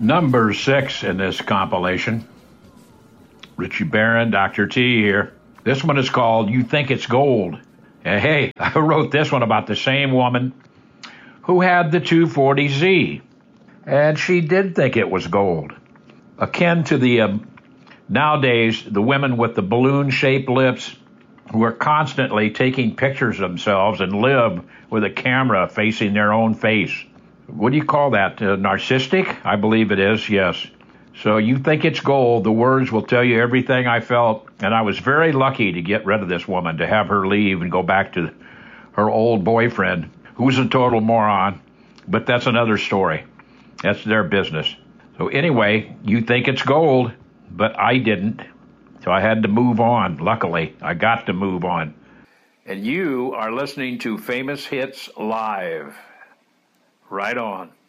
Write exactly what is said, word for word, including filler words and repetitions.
Number six in this compilation. Richie Barron, Doctor T here. This one is called You Think It's Gold. And hey, I wrote this one about the same woman who had the two forty Z. And she did think it was gold. Akin to the, um, nowadays, the women with the balloon-shaped lips who are constantly taking pictures of themselves and live with a camera facing their own face. What do you call that? Uh, narcissistic? I believe it is, yes. So you think it's gold. The words will tell you everything I felt. And I was very lucky to get rid of this woman, to have her leave and go back to her old boyfriend, who's a total moron. But that's another story. That's their business. So anyway, you think it's gold, but I didn't. So I had to move on. Luckily, I got to move on. And you are listening to Famous Hits Live. Right on.